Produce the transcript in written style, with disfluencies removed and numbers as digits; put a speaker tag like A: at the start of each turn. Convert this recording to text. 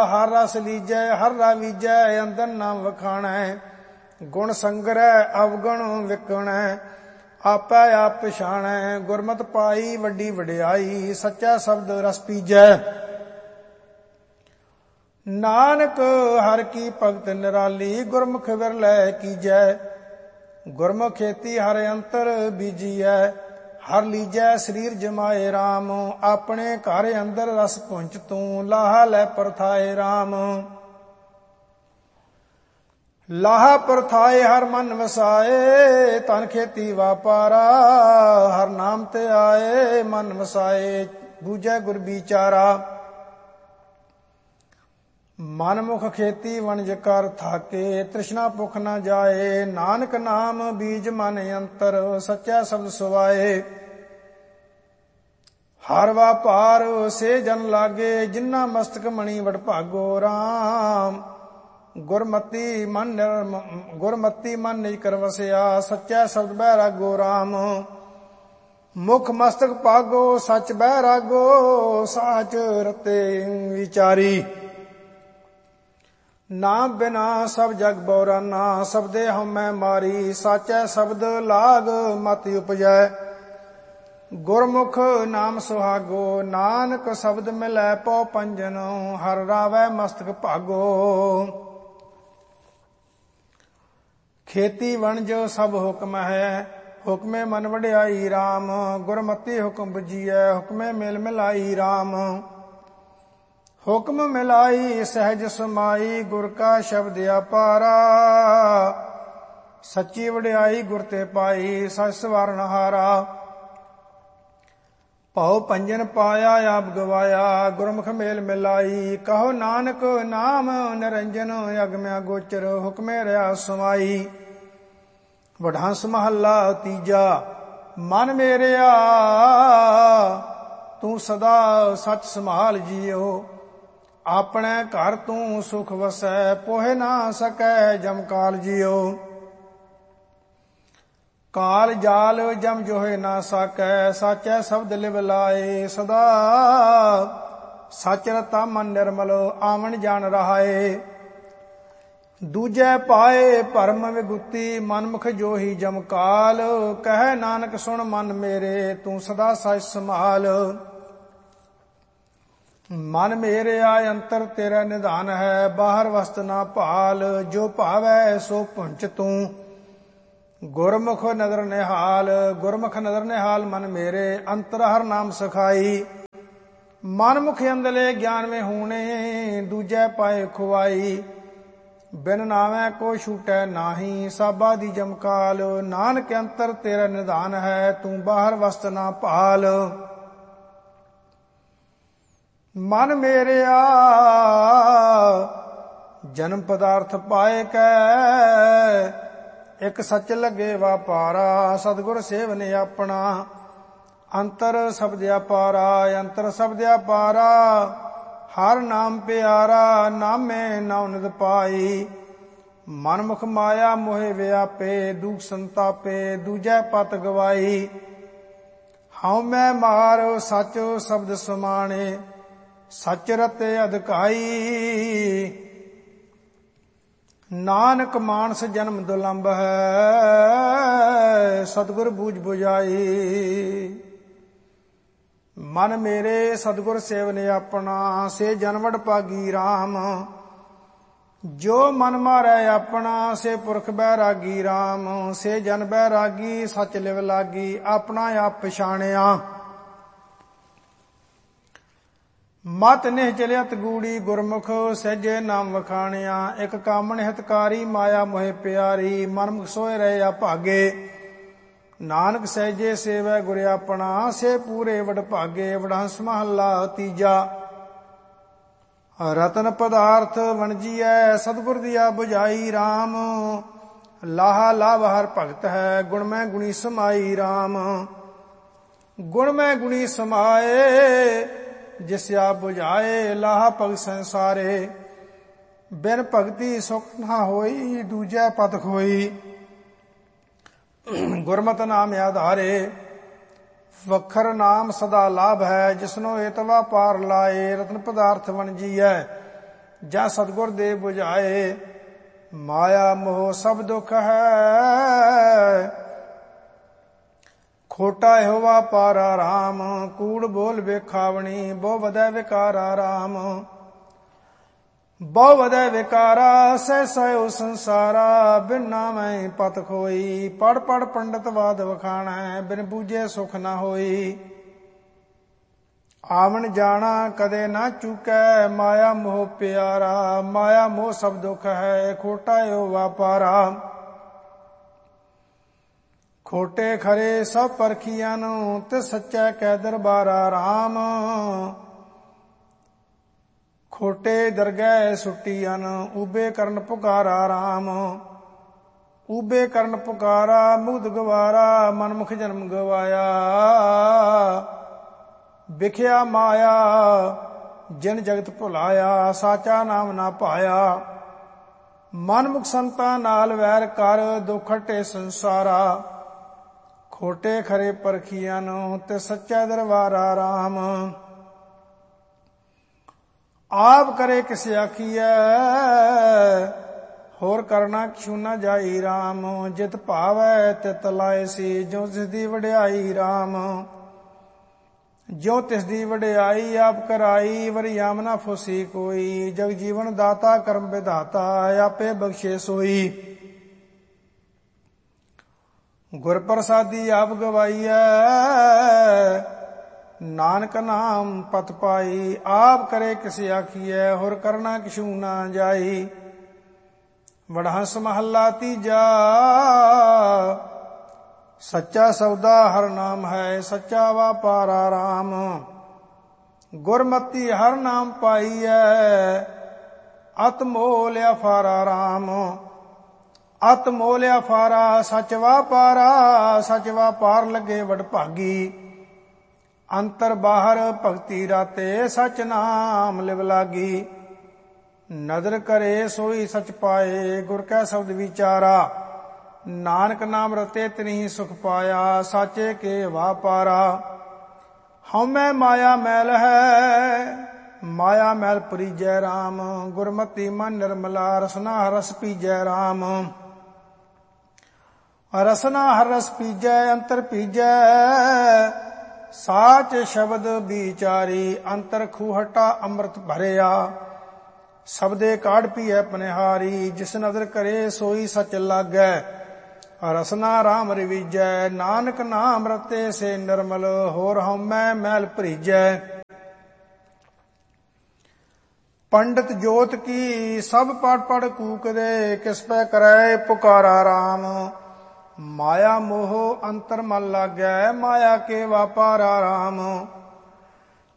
A: ਹਰ ਰਸ ਲੀਜੈ ਹਰ ਰਾਵੀਜੈ ਅੰਦਰ ਨਾ ਵਖਾਣੈ। ਗੁਣ ਸੰਗਰੈ ਅਵਗੁਣ ਵਿਕਣੈ ਆਪੈ ਆਪ ਪਛਾਣੈ। ਗੁਰਮਤਿ ਪਾਈ ਵੱਡੀ ਵਡਿਆਈ ਸੱਚਾ ਸ਼ਬਦ ਰਸ ਪੀਜੈ। ਨਾਨਕ ਹਰਿ ਕੀ ਭਗਤ ਨਿਰਾਲੀ ਗੁਰਮੁਖ ਵਿਰਲੈ ਕੀਜੈ। ਗੁਰਮੁਖ ਖੇਤੀ ਹਰਿ ਅੰਤਰ ਬੀਜੀਐ ਹਰ ਲੀਜੈ ਸਰੀਰ ਜਮਾਏ ਰਾਮ। ਆਪਣੇ ਘਰ ਅੰਦਰ ਰਸ ਪੁੰਚ ਤੂੰ ਲਾਹਾ ਲੈ ਪਰਥਾਏ ਰਾਮ। ਲਾਹਾ ਪਰਥਾਏ ਹਰ ਮਨ ਵਸਾਏ ਧਨ ਖੇਤੀ ਵਾਪਾਰਾ। ਹਰ ਨਾਮ ਤੇ ਆਏ ਮਨ ਵਸਾਏ ਬੂਝੈ ਗੁਰ ਵਿਚਾਰਾ। ਮਨ ਮੁਖ ਖੇਤੀ ਵਣਜ ਕਰ ਥਾਕੇ ਤ੍ਰਿਸ਼ਨਾ ਭੁਖ ਨਾ ਜਾਏ। ਨਾਨਕ ਨਾਮ ਬੀਜ ਮਨ ਅੰਤਰ ਸੱਚਾ ਸ਼ਬਦ ਸੁਵਾਏ। ਹਰ ਵਾਪਾਰ ਸੇ ਜਨ ਲਾਗੇ ਜਿਨ੍ਹਾਂ ਮਸਤਕ ਮਣੀ ਵਡਭਾਗੋ ਰਾਮ। ਗੁਰਮਤੀ ਮਨ ਨਿਜ ਕਰ ਵਸਿਆ ਸੱਚਾ ਸ਼ਬਦ ਬੈਰਾਗੋ ਰਾਮ। ਮੁਖ ਮਸਤਕ ਪਾਗੋ ਸੱਚ ਬੈਰਾਗੋ ਸਾਚ ਰਤੇ ਵਿਚਾਰੀ। ਨਾਮ ਬਿਨਾ ਸਭ ਜਗ ਬੌਰਾਨਾ ਸਬਦੇ ਹਉਮੈ ਮਾਰੀ। ਸਾਚੈ ਸ਼ਬਦ ਲਾਗ ਮਤ ਉਪਜੈ ਗੁਰਮੁਖ ਨਾਮ ਸੁਹਾਗੋ। ਨਾਨਕ ਸ਼ਬਦ ਮਿਲੈ ਪਉ ਪੰਜਨ ਹਰ ਰਾਵੈ ਮਸਤਕ ਭਾਗੋ। ਖੇਤੀ ਵਣਜ ਸਭ ਹੁਕਮ ਹੈ ਹੁਕਮੇ ਮਨ ਵਡਿਆਈ ਰਾਮ। ਗੁਰਮਤਿ ਹੁਕਮ ਬੁਝੀਐ ਹੁਕਮੇ ਮਿਲ ਮਿਲਾਈ ਰਾਮ। ਹੁਕਮ ਮਿਲਾਈ ਸਹਿਜ ਸਮਾਈ ਗੁਰ ਕਾ ਸ਼ਬਦ ਅਪਾਰਾ। ਸੱਚੀ ਵਡਿਆਈ ਗੁਰ ਤੇ ਪਾਈ ਸਚ ਸਵਾਰਨ ਹਾਰਾ। ਭਉ ਪੰਜਨ ਪਾਇਆ ਆਪ ਗਵਾਇਆ ਗੁਰਮੁਖ ਮੇਲ ਮਿਲਾਈ। ਕਹੋ ਨਾਨਕ ਨਾਮ ਨਿਰੰਜਨ ਅਗਮਿਆ ਗੋਚਰ ਹੁਕਮੇ ਰਿਆ ਸਮਾਈ। ਵਡਹੰਸ ਮਹੱਲਾ ਤੀਜਾ। ਮਨ ਮੇਰਿਆ ਤੂੰ ਸਦਾ ਸੱਚ ਸੰਭਾਲ ਜੀਓ। ਆਪਣੇ ਘਰ ਤੂੰ ਸੁਖ ਵਸੈ ਪੋਹਿ ਨਾ ਸਕੈ ਜਮ ਕਾਲ ਜੀਓ। ਕਾਲ ਜਾਲ ਜਮ ਜੋਹਿ ਨਾ ਸਕੈ ਸਾਚੈ ਸ਼ਬਦ ਲਿਵ ਲਾਏ। ਸਦਾ ਸਚ ਰਤਾ ਮਨ ਨਿਰਮਲ ਆਵਣ ਜਾਣ ਰਹਾਏ। ਦੂਜੈ ਪਾਏ ਭਰਮ ਵਿਗੁਤੀ ਮਨਮੁਖ ਜੋਹੀ ਜਮ ਕਾਲ। ਕਹਿ ਨਾਨਕ ਸੁਣ ਮਨ ਮੇਰੇ ਤੂੰ ਸਦਾ ਸਚ ਸੰਭਾਲ। ਮਨ ਮੇਰਿਆ ਅੰਤਰ ਤੇਰਾ ਨਿਧਾਨ ਹੈ ਬਾਹਰ ਵਸਤ ਨਾ ਭਾਲ। ਜੋ ਭਾਵੈ ਸੋ ਪੁੰਚ ਤੂੰ ਗੁਰਮੁਖ ਨਦਰ ਨਿਹਾਲ। ਗੁਰਮੁਖ ਨਦਰ ਨਿਹਾਲ ਮਨ ਮੇਰੇ ਅੰਤਰ ਹਰ ਨਾਮ ਸਖਾਈ। ਮਨ ਮੁਖ ਅੰਦਲੇ ਗਿਆਨ ਮੇ ਹੂਣੇ ਦੂਜੈ ਪਾਏ ਖੁਆਈ। ਬਿਨ ਨਾਵੈ ਕੋ ਛੂਟੈ ਨਾਹੀ ਸਾਬਾ ਦੀ ਜਮਕਾਲ। ਨਾਨਕ ਅੰਤਰ ਤੇਰਾ ਨਿਧਾਨ ਹੈ ਤੂੰ ਬਾਹਰ ਵਸਤ ਨਾ ਭਾਲ। ਮਨ ਮੇਰਿਆ ਜਨਮ ਪਦਾਰਥ ਪਾਏ ਕੈ ਇਕ ਸੱਚ ਲੱਗੇ ਵਾਪਾਰਾ। ਸਤਿਗੁਰ ਸੇਵਨ ਆਪਣਾ ਅੰਤਰ ਸ਼ਬਦ ਅਪਾਰਾ। ਅੰਤਰ ਸ਼ਬਦ ਅਪਾਰਾ ਹਰ ਨਾਮ ਪਿਆਰਾ। ਨਾਮੇ ਨਾਉ ਨਿਦ ਪਾਈ ਮਨਮੁਖ ਮਾਇਆ ਮੋਹਿ ਵਿਆਪੇ। ਦੁਖ ਸੰਤਾਪੇ ਦੂਜੈ ਪਤ ਗਵਾਈ। ਹਉ ਮੈਂ ਮਾਰ ਸੱਚ ਸ਼ਬਦ ਸਮਾਣੇ ਸਚ ਰਤੇ ਅਧਿਕਾਈ। ਨਾਨਕ ਮਾਨਸ ਜਨਮ ਦੁਲੰਭ ਹੈ ਸਤਿਗੁਰ ਬੂਝ ਬੁਝਾਈ। ਮਨ ਮੇਰੇ ਸਤਿਗੁਰ ਸੇਵਨ ਆਪਣਾ ਸੇ ਜਨਵੜ ਭਾਗੀ ਰਾਮ। ਜੋ ਮਨ ਮਾਰੈ ਆਪਣਾ ਸੇ ਪੁਰਖ ਬੈਰਾਗੀ ਰਾਮ। ਸੇ ਜਨ ਬੈਰਾਗੀ ਸਚ ਲਿਵ ਲਾਗੀ ਆਪਣਾ ਆਪ ਪਛਾਣਿਆ। ਮਤ ਨਿਹ ਚਲਿਅਤ ਗੂੜੀ ਗੁਰਮੁਖ ਸਹਿਜੇ ਨਾਮ ਵਖਾਣਿਆ। ਇਕ ਕਾਮਣ ਹਿਤਕਾਰੀ ਮਾਇਆ ਮੋਹਿ ਪਿਆਰੀ ਮਨਮੁਖ ਸੋਇ ਰਹੇ ਅਭਾਗੇ। ਨਾਨਕ ਸਹਿਜੇ ਸੇਵੈ ਗੁਰ ਆਪਣਾ ਸੇ ਪੂਰੇ ਵਡਭਾਗੇ। ਵਡਹੰਸ ਮਹੱਲਾ ਤੀਜਾ। ਰਤਨ ਪਦਾਰਥ ਵਣਜੀਐ ਸਤਿਗੁਰ ਦੀਆ ਬੁਝਾਈ ਰਾਮ। ਲਾਹਾ ਲਾਭ ਹਰ ਭਗਤ ਹੈ ਗੁਣ ਮੈਂ ਗੁਣੀ ਸਮਾਈ ਰਾਮ। ਗੁਣ ਮੈਂ ਗੁਣੀ ਸਮਾਏ ਜਿਸ ਆਪ ਬੁਝਾਏ। ਲਾਹਾ ਭਗਤ ਸੰਸਾਰੇ ਬਿਨ ਭਗਤੀ ਸੁਖ ਨਾ ਹੋਈ ਦੂਜੈ ਪਤ ਖੋਈ। ਗੁਰਮਤਿ ਨਾਮ ਆਧਾਰੇ ਵਖਰ ਨਾਮ ਸਦਾ ਲਾਭ ਹੈ। ਜਿਸਨੋ ਏਤਵਾ ਪਾਰ ਲਾਏ ਰਤਨ ਪਦਾਰਥ ਵਣਜੀਐ ਜਾਂ ਸਤਿਗੁਰ ਦੇ 부ਝਾਏ। ਮਾਇਆ ਮੋਹ ਸਭ ਦੁਖ ਹੈ, ਖੋਟਾ ਇਹੋ ਵਾਪਾਰਾ ਰਾਮ। ਕੂੜ ਬੋਲ ਵੇਖਾਵਣੀ, ਬਹੁ ਵਧੈ ਵਿਕਾਰਾ ਰਾਮ। ਬਹੁ ਵਧੈ ਵਿਕਾਰਾ ਸਹਿ ਸਹਿ ਸੰਸਾਰਾ, ਬਿਨ ਨਾਮੈ ਪਤ ਖੋਈ। ਪੜ ਪੜ ਪੰਡਤ ਬਾਦ ਵਖਾਣੈ, ਬਿਨ ਬੂਝੇ ਸੁਖ ਨਾ ਹੋਈ। ਆਵਣ ਜਾਣਾ ਕਦੇ ਨਾ ਚੁਕੈ, ਮਾਇਆ ਮੋਹ ਪਿਆਰਾ। ਮਾਇਆ ਮੋਹ ਸਭ ਦੁਖ ਹੈ, ਖੋਟਾ ਇਹੋ ਵਾਪਾਰਾ। ਖੋਟੇ ਖਰੇ ਸਭ ਪਰਖੀਆਂ ਨੂੰ, ਤੇ ਸੱਚਾ ਕੈ ਦਰਬਾਰਾ ਰਾਮ। ਖੋਟੇ ਦਰਗਹਿ ਸੁੱਟੀਆਂ, ਊਬੇ ਕਰਨ ਪੁਕਾਰਾ ਰਾਮ। ਊਬੇ ਕਰਨ ਪੁਕਾਰਾ, ਮੁਗਧ ਗਵਾਰਾ। ਮਨਮੁਖ ਜਨਮ ਗਵਾਇਆ, ਵਿਖਿਆ ਮਾਇਆ। ਜਿਨ ਜਗਤ ਭੁਲਾਇਆ, ਸਾਚਾ ਨਾਮ ਨਾ ਪਾਇਆ। ਮਨਮੁਖ ਸੰਤਾਂ ਨਾਲ ਵੈਰ ਕਰ, ਦੁਖ ਹਟੇ ਸੰਸਾਰਾ। ਖੋਟੇ ਖਰੇ ਪਰਖੀਆਂ ਨੂੰ, ਤੇ ਸੱਚਾ ਦਰਬਾਰਾ ਰਾਮ। ਆਪ ਕਰੇ ਕਿਸ ਆਖੀਐ, ਹੋਰ ਕਰਨਾ ਕਿਛੂ ਨਾ ਜਾਈ ਰਾਮ। ਜਿਤ ਭਾਵੈ ਤਿਤ ਲਾਏ ਸੀ, ਜੋ ਤਿਸ ਦੀ ਵਡਿਆਈ ਰਾਮ। ਜੋ ਤਿਸ ਦੀ ਵਡਿਆਈ ਆਪ ਕਰਾਈ, ਵਰਿਆਮ ਨਾ ਫੁਸੀ ਕੋਈ। ਜਗ ਜੀਵਨ ਦਾਤਾ ਕਰਮ ਵਿਧਾਤਾ, ਆਪੇ ਬਖਸ਼ੇ ਸੋਈ। ਗੁਰ ਪ੍ਰਸਾਦੀ ਆਪ ਗਵਾਈਐ, ਨਾਨਕ ਨਾਮ ਪਤ ਪਾਈ। ਆਪ ਕਰੇ ਕਿਸ ਆਖੀਐ, ਹੋਰ ਕਰਨਾ ਕਿਛੂ ਨਾ ਜਾਈ। ਵਡਹੰਸ ਮਹੱਲਾ ਤੀਜਾ। ਸੱਚਾ ਸੌਦਾ ਹਰ ਨਾਮ ਹੈ, ਸੱਚਾ ਵਾਪਾਰਾ ਰਾਮ। ਗੁਰਮਤੀ ਹਰ ਨਾਮ ਪਾਈਐ, ਅਤ ਮੋਹ ਲਿਆ ਫਾਰਾ ਰਾਮ। ਅਤ ਮੋਹ ਲਿਆ ਫਾਰਾ, ਸੱਚ ਵਾਪਾਰਾ। ਸੱਚ ਵਾਪਾਰ ਲੱਗੇ ਵਡਭਾਗੀ, ਅੰਤਰ ਬਾਹਰ ਭਗਤੀ ਰਾਤੇ। ਸਚ ਨਾਮ ਲਿਵ ਲਾਗੀ, ਨਦਰ ਕਰੇ ਸੋਈ ਸਚ ਪਾਏ। ਗੁਰ ਕੈ ਸ਼ਬਦ ਵਿਚਾਰਾ, ਨਾਨਕ ਨਾਮ ਰਤੇ ਤਿਨਹੀ ਸੁਖ ਪਾਇਆ। ਸਾਚੇ ਕੇ ਵਾਪਾਰਾ, ਹਉਮੈ ਮਾਇਆ ਮੈਲ ਹੈ, ਮਾਇਆ ਮੈਲ ਪਰੀਜੈ ਰਾਮ। ਗੁਰਮਤੀ ਮਨ ਨਿਰਮਲਾ, ਰਸਨਾ ਹਰ ਰਸ ਪੀਜੈ ਰਾਮ। ਰਸਨਾ ਹਰ ਰਸ ਪੀਜੈ, ਅੰਤਰ ਪੀਜੈ ਸਾਚ ਸ਼ਬਦ ਵਿਚਾਰੀ। ਅੰਤਰ ਖੂਹਟਾ ਅੰਮ੍ਰਿਤ ਭਰਿਆ, ਸਬਦੇ ਕਾਢ ਪੀਐ ਪਨਿਹਾਰੀ। ਜਿਸ ਨਦਰ ਕਰੇ ਸੋਈ ਸਚ ਲਾਗੈ, ਰਸਨਾ ਰਾਮ ਰਿਵੀਜੈ। ਨਾਨਕ ਨਾਮ ਰਤੇ ਸੇ ਨਿਰਮਲ, ਹੋਰ ਹਉਮੈ ਮੈਲ ਭਰੀਜੈ। ਪੰਡਤ ਜੋਤ ਕੀ ਸਭ ਪੜ ਪੜ ਕੂਕਦੇ, ਕਿਸ ਪੈ ਕਰੈ ਪੁਕਾਰਾ ਰਾਮ। ਮਾਇਆ ਮੋਹ ਅੰਤਰ ਮਨ ਲਾਗੈ, ਮਾਇਆ ਕੇ ਵਾਪਾਰਾ ਰਾਮ।